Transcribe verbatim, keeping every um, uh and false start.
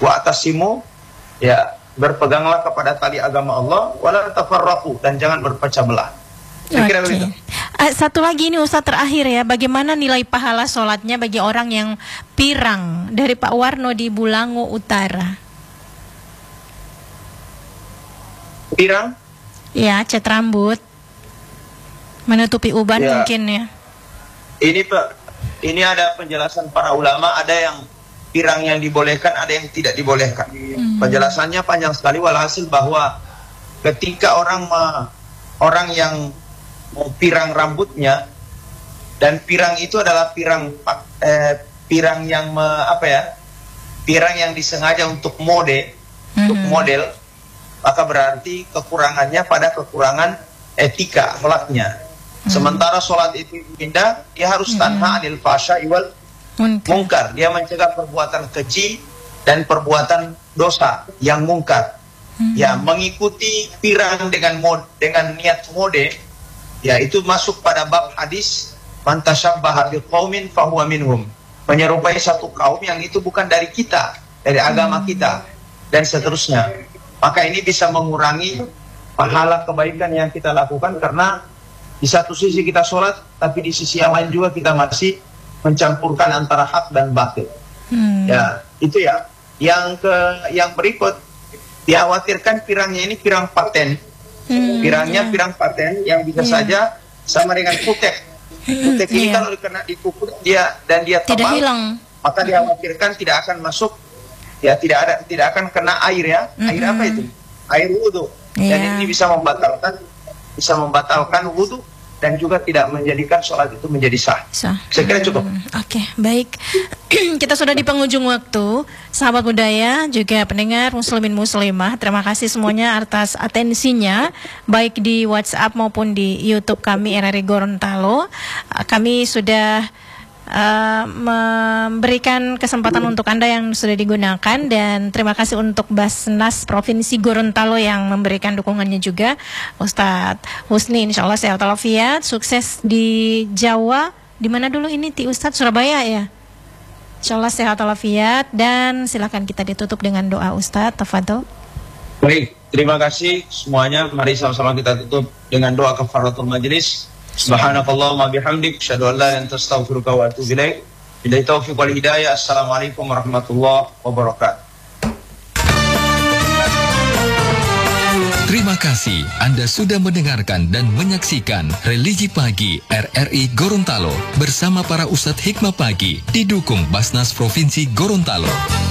Wa'tasimu, ya, berpeganglah kepada tali agama Allah, wala tafarraqu, dan jangan berpecah belah. Saya kira begitu. Uh, satu lagi ini Ustadz terakhir ya, bagaimana nilai pahala sholatnya bagi orang yang pirang dari Pak Warno di Bulango Utara? Pirang? Ya, cat rambut, menutupi uban ya. Mungkin ya. Ini Pak, ini ada penjelasan para ulama, ada yang pirang yang dibolehkan, ada yang tidak dibolehkan. Hmm. Penjelasannya panjang sekali, walhasil bahwa ketika orang ma, orang yang mau pirang rambutnya, dan pirang itu adalah pirang eh, pirang yang me, apa ya, pirang yang disengaja untuk mode, hmm. untuk model, maka berarti kekurangannya pada kekurangan etika akhlaknya. Hmm. Sementara sholat itu indah, dia harus tanha anil fasya wal mungkar. Dia mencegah perbuatan keji dan perbuatan dosa yang mungkar. Hmm. Ya, mengikuti pirang dengan mod, dengan niat mode, ya itu masuk pada bab hadis man tasyabbaha biqaumin fahuwa minhum. Menyerupai satu kaum yang itu bukan dari kita, dari agama kita, dan seterusnya. Maka ini bisa mengurangi pahala kebaikan yang kita lakukan, karena di satu sisi kita sholat, tapi di sisi yang lain juga kita masih mencampurkan antara hak dan batil. Hmm. Ya, itu ya. Yang ke yang berikut, dikhawatirkan pirangnya ini pirang paten. Hmm, pirangnya ya. Pirang paten yang bisa ya. saja sama dengan kutek. Kutek hmm, ini ya. Kalau kena dipukul dia dan dia tebal, tidak hilang, maka dikhawatirkan tidak akan masuk, ya tidak ada, tidak akan kena air ya. Hmm. Air apa itu? Air wudhu. Ya. Dan ini bisa membatalkan, bisa membatalkan wudhu, dan juga tidak menjadikan sholat itu menjadi sah. sah. Saya kira cukup. Hmm, Oke, okay, baik. Kita sudah di penghujung waktu, sahabat budaya, juga pendengar muslimin muslimah. Terima kasih semuanya atas atensinya, baik di WhatsApp maupun di YouTube kami R R I Gorontalo. Kami sudah uh, memberikan kesempatan untuk Anda yang sudah digunakan, dan terima kasih untuk Basnas Provinsi Gorontalo yang memberikan dukungannya juga. Ustadz Husni, insya Allah sehat walafiat, sukses di Jawa. Di mana dulu ini Ti Ustadz? Surabaya ya? Insya Allah sehat walafiat, dan silakan kita ditutup dengan doa Ustadz. Tafadhol. Baik, terima kasih semuanya. Mari sama-sama kita tutup dengan doa kafaratul majelis. Subhanakallahumma bihamdik, asyhadu an la ilaha illa anta, astaghfiruka wa atubu ilaik. Billahi taufiq wal hidayah. Assalamualaikum warahmatullahi wabarakatuh. Terima kasih Anda sudah mendengarkan dan menyaksikan Religi Pagi R R I Gorontalo bersama para Ustadz Hikmah Pagi, didukung Basnas Provinsi Gorontalo.